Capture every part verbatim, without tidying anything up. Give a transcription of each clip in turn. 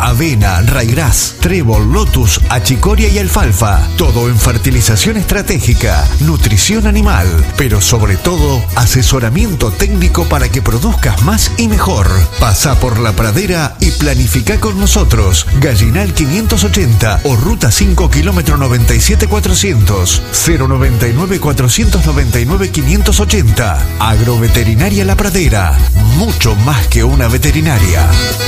avena, raigras, trébol, lotus, achicoria y alfalfa. Todo en fertilización estratégica, nutrición animal, pero sobre todo asesoramiento técnico para que produzcas más y mejor. Pasa por La Pradera y planifica con nosotros. Gallinal quinientos ochenta o Ruta cinco, kilómetro noventa y siete cuatrocientos, cero noventa y nueve cuatrocientos noventa y nueve quinientos ochenta. Agroveterinaria La Pradera, mucho más que una veterinaria.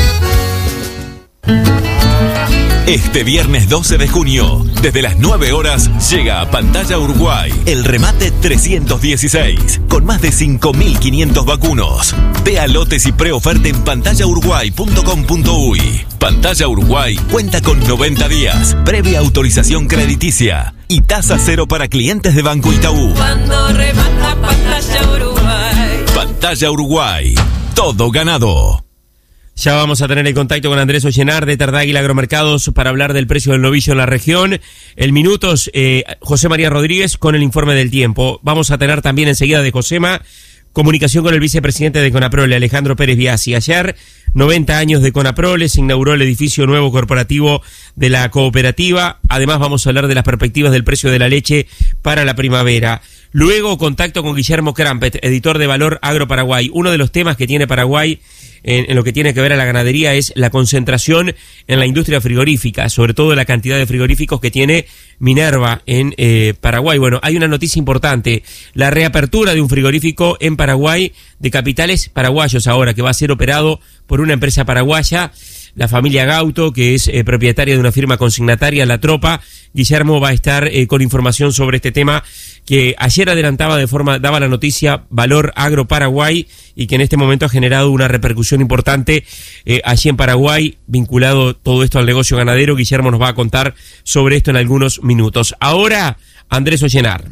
Este viernes doce de junio, desde las nueve horas, llega a Pantalla Uruguay el remate trescientos dieciséis, con más de cinco mil quinientos vacunos. Vea lotes y preoferta en pantalla uruguay punto com punto uy. Pantalla Uruguay cuenta con noventa días, previa autorización crediticia y tasa cero para clientes de Banco Itaú. Cuando remata Pantalla Uruguay. Pantalla Uruguay, todo ganado. Ya vamos a tener el contacto con Andrés Ollenar de Tardáguila Agromercados para hablar del precio del novillo en la región. En minutos, eh, José María Rodríguez con el informe del tiempo. Vamos a tener también enseguida de Josema comunicación con el vicepresidente de Conaprole, Alejandro Pérez Biasi. Ayer, noventa años de Conaprole, se inauguró el edificio nuevo corporativo de la cooperativa. Además, vamos a hablar de las perspectivas del precio de la leche para la primavera. Luego, contacto con Guillermo Krampet, editor de Valor Agro Paraguay. Uno de los temas que tiene Paraguay en, en lo que tiene que ver a la ganadería es la concentración en la industria frigorífica, sobre todo la cantidad de frigoríficos que tiene Minerva en eh, Paraguay. Bueno, hay una noticia importante, la reapertura de un frigorífico en Paraguay de capitales paraguayos ahora, que va a ser operado por una empresa paraguaya, la familia Gauto, que es eh, propietaria de una firma consignataria, La Tropa. Guillermo va a estar eh, con información sobre este tema que ayer adelantaba de forma, daba la noticia Valor Agro Paraguay, y que en este momento ha generado una repercusión importante eh, allí en Paraguay, vinculado todo esto al negocio ganadero. Guillermo nos va a contar sobre esto en algunos minutos. Ahora, Andrés Ollenar.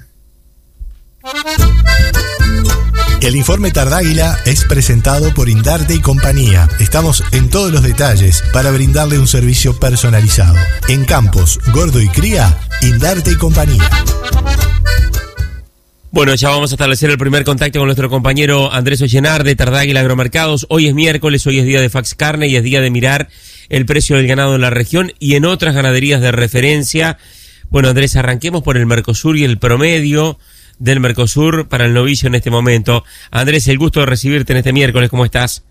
El informe Tardáguila es presentado por Indarte y compañía. Estamos en todos los detalles para brindarle un servicio personalizado. En Campos, Gordo y Cría, Indarte y compañía. Bueno, ya vamos a establecer el primer contacto con nuestro compañero Andrés Ollenar de Tardáguila Agromercados. Hoy es miércoles, hoy es día de Fax Carne y es día de mirar el precio del ganado en la región y en otras ganaderías de referencia. Bueno, Andrés, arranquemos por el Mercosur y el promedio del Mercosur para el novillo en este momento. Andrés, el gusto de recibirte en este miércoles, ¿cómo estás?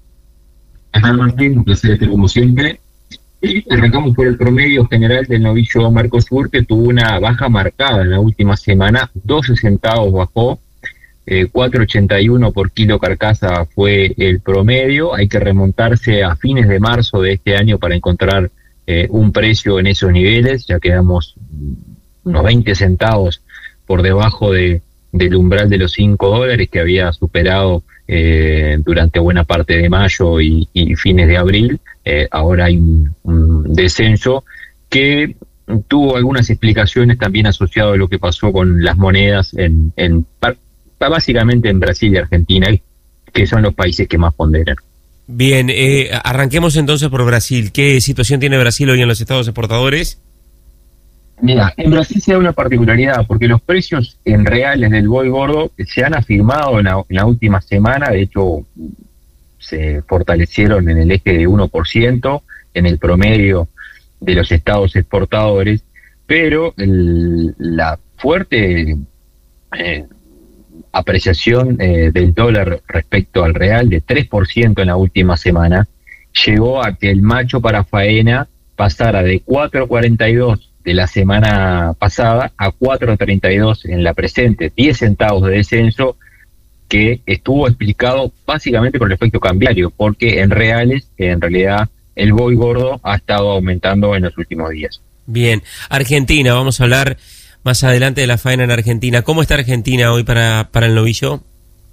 Ajá, Martín, un placer estar como siempre. Y arrancamos por el promedio general del novillo Mercosur, que tuvo una baja marcada en la última semana, doce centavos bajó, eh, cuatro ochenta y uno por kilo carcasa fue el promedio. Hay que remontarse a fines de marzo de este año para encontrar eh, un precio en esos niveles. Ya quedamos unos veinte centavos por debajo de, del umbral de los cinco dólares que había superado eh, durante buena parte de mayo y, y fines de abril. Eh, ahora hay un, un descenso que tuvo algunas explicaciones también asociado a lo que pasó con las monedas en, en básicamente en Brasil y Argentina, que son los países que más ponderan. Bien, eh, arranquemos entonces por Brasil. ¿Qué situación tiene Brasil hoy en los estados exportadores? Mira, en Brasil se da una particularidad, porque los precios en reales del buey gordo se han afirmado en la, en la última semana. De hecho, se fortalecieron en el eje de uno por ciento en el promedio de los estados exportadores, pero el, la fuerte eh, apreciación eh, del dólar respecto al real de tres por ciento en la última semana llevó a que el macho para faena pasara de cuatro cuarenta y dos de la semana pasada a cuatro treinta y dos en la presente, diez centavos de descenso, que estuvo explicado básicamente por el efecto cambiario, porque en reales, en realidad, el buey gordo ha estado aumentando en los últimos días. Bien, Argentina, vamos a hablar más adelante de la faena en Argentina. ¿Cómo está Argentina hoy para, para el novillo?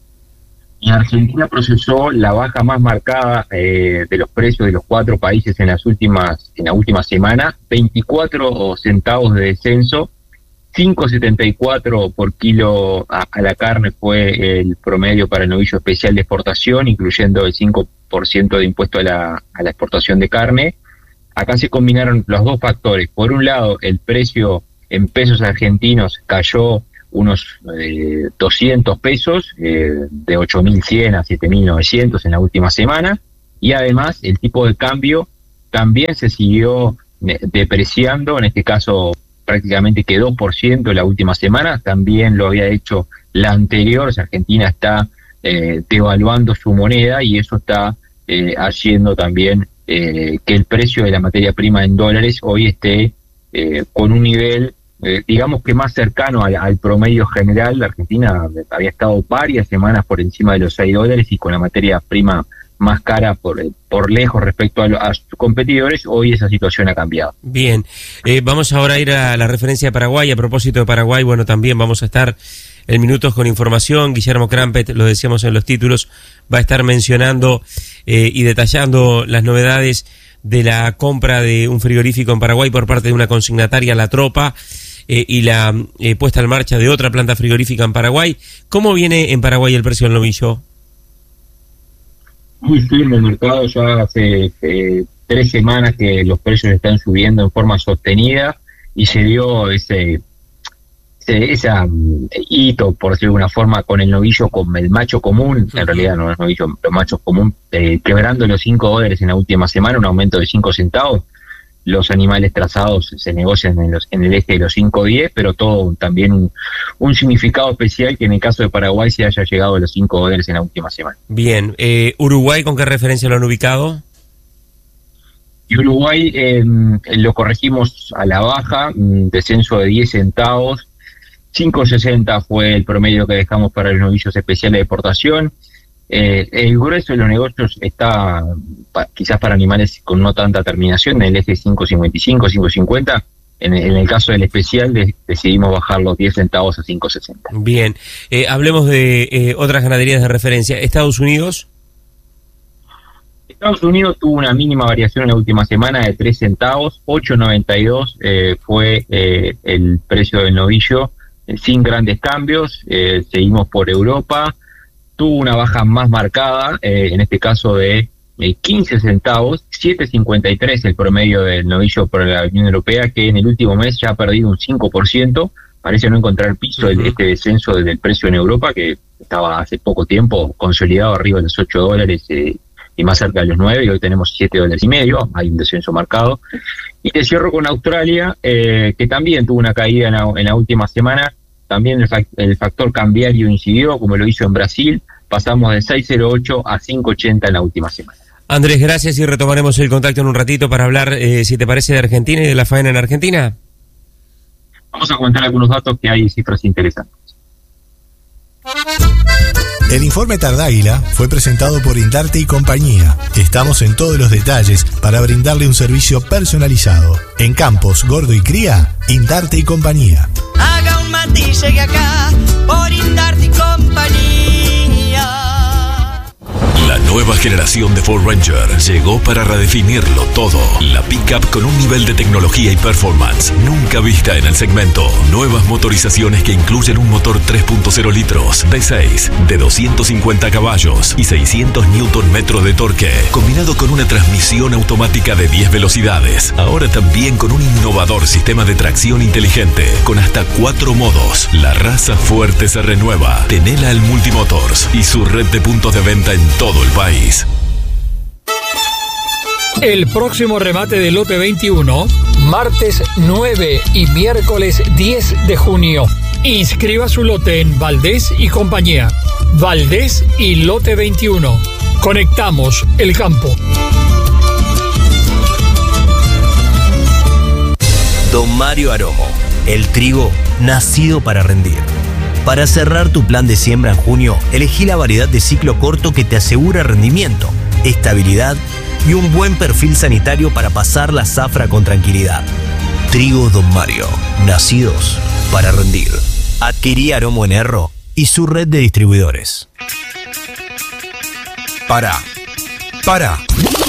Y Argentina procesó la baja más marcada eh, de los precios de los cuatro países en las últimas, en la última semana, veinticuatro centavos de descenso. cinco setenta y cuatro por kilo a, a la carne fue el promedio para el novillo especial de exportación, incluyendo el cinco por ciento de impuesto a la, a la exportación de carne. Acá se combinaron los dos factores. Por un lado, el precio en pesos argentinos cayó unos eh, doscientos pesos, eh, de ocho mil cien a siete mil novecientos en la última semana, y además el tipo de cambio también se siguió eh, depreciando, en este caso prácticamente quedó por ciento la última semana, también lo había hecho la anterior. O sea, Argentina está eh, devaluando su moneda y eso está eh, haciendo también eh, que el precio de la materia prima en dólares hoy esté eh, con un nivel, eh, digamos que más cercano al, al promedio general. La Argentina había estado varias semanas por encima de los seis dólares y con la materia prima más cara por, por lejos respecto a, lo, a sus competidores. Hoy esa situación ha cambiado. Bien, eh, vamos ahora a ir a la referencia de Paraguay. A propósito de Paraguay, bueno, también vamos a estar en Minutos con información. Guillermo Crampet, lo decíamos en los títulos, va a estar mencionando eh, y detallando las novedades de la compra de un frigorífico en Paraguay por parte de una consignataria, La Tropa, eh, y la eh, puesta en marcha de otra planta frigorífica en Paraguay. ¿Cómo viene en Paraguay el precio del novillo? Muy firme el mercado, ya hace eh, tres semanas que los precios están subiendo en forma sostenida y se dio ese, ese esa um, hito, por decirlo de alguna forma, con el novillo, con el macho común. En realidad no es novillo, los machos común, eh, quebrando los cinco dólares en la última semana, un aumento de cinco centavos. Los animales trazados se negocian en, los, en el eje de los cinco diez, pero todo también un, un significado especial que en el caso de Paraguay se haya llegado a los cinco dólares en la última semana. Bien, eh, ¿Uruguay con qué referencia lo han ubicado? Y Uruguay eh, lo corregimos a la baja, un descenso de diez centavos, cinco sesenta fue el promedio que dejamos para los novillos especiales de exportación. Eh, el grueso de los negocios está pa, quizás para animales con no tanta terminación en el eje cinco cincuenta y cinco, cinco cincuenta. En, en el caso del especial de, decidimos bajar los diez centavos a cinco sesenta. Bien, eh, hablemos de eh, otras ganaderías de referencia. ¿Estados Unidos? Estados Unidos tuvo una mínima variación en la última semana de tres centavos, ocho noventa y dos eh, fue eh, el precio del novillo, eh, sin grandes cambios. Eh, seguimos por Europa. Tuvo una baja más marcada, eh, en este caso de eh, quince centavos, siete cincuenta y tres el promedio del novillo por la Unión Europea, que en el último mes ya ha perdido un cinco por ciento. Parece no encontrar piso uh-huh. el, este descenso del precio en Europa, que estaba hace poco tiempo consolidado arriba de los ocho dólares eh, y más cerca de los nueve, y hoy tenemos siete dólares y medio, hay un descenso marcado. Y te cierro con Australia, eh, que también tuvo una caída en la, en la última semana. También el, fact- el factor cambiario incidió, como lo hizo en Brasil. Pasamos de seis cero ocho a cinco ochenta en la última semana. Andrés, gracias, y retomaremos el contacto en un ratito para hablar, eh, si te parece, de Argentina y de la faena en Argentina. Vamos a comentar algunos datos que hay cifras interesantes. El informe Tardáguila fue presentado por Indarte y Compañía. Estamos en todos los detalles para brindarle un servicio personalizado. En Campos, Gordo y Cría, Indarte y Compañía. Haga un mate y llegue acá por Indarte y Compañía. La nueva generación de Ford Ranger llegó para redefinirlo todo. La pickup con un nivel de tecnología y performance nunca vista en el segmento. Nuevas motorizaciones que incluyen un motor tres punto cero litros V seis de doscientos cincuenta caballos y seiscientos newton metros de torque, combinado con una transmisión automática de diez velocidades. Ahora también con un innovador sistema de tracción inteligente con hasta cuatro modos. La raza fuerte se renueva. Tenela al Multimotors y su red de puntos de venta en todo el país. El próximo remate del lote veintiuno, martes nueve y miércoles diez de junio. Inscriba su lote en Valdés y Compañía. Valdés y lote veintiuno. Conectamos el campo. Don Mario Aromo, el trigo nacido para rendir. Para cerrar tu plan de siembra en junio, elegí la variedad de ciclo corto que te asegura rendimiento, estabilidad y un buen perfil sanitario para pasar la zafra con tranquilidad. Trigo Don Mario, nacidos para rendir. Adquirí Aromo en Erro y su red de distribuidores. Para. Para.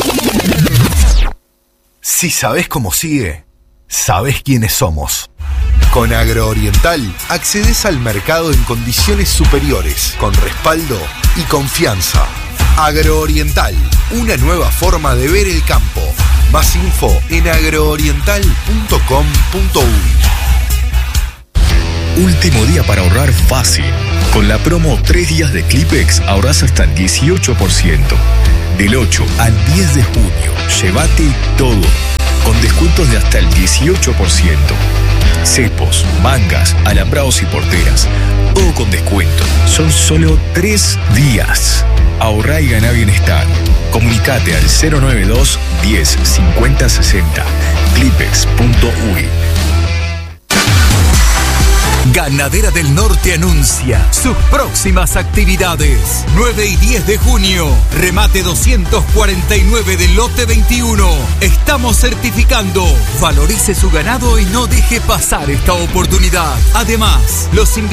Si sabes cómo sigue, sabes quiénes somos. Con Agrooriental accedes al mercado en condiciones superiores, con respaldo y confianza. Agrooriental, una nueva forma de ver el campo. Más info en agrooriental punto com punto uy. Último día para ahorrar fácil. Con la promo tres días de Clipex ahorras hasta el dieciocho por ciento. Del ocho al diez de junio, llévate todo, con descuentos de hasta el dieciocho por ciento. Cepos, mangas, alambrados y porteras, todo con descuento. Son solo tres días. Ahorrá y ganá bienestar. Comunicate al cero nueve dos diez cincuenta sesenta. Clipex punto u i. Ganadera del Norte anuncia sus próximas actividades. nueve y diez de junio, remate doscientos cuarenta y nueve del lote veintiuno. Estamos certificando. Valorice su ganado y no deje pasar esta oportunidad. Además, los